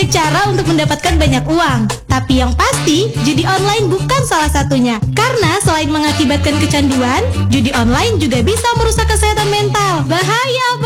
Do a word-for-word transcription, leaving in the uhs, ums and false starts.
banyak cara untuk mendapatkan banyak uang. Tapi yang pasti, judi online bukan salah satunya. Karena selain mengakibatkan kecanduan, judi online juga bisa merusak kesehatan mental. Bahaya,